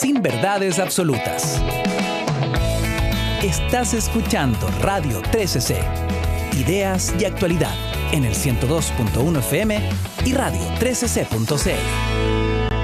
sin verdades absolutas. Estás escuchando Radio 13C. Ideas y actualidad en el 102.1 FM y radio13c.cl.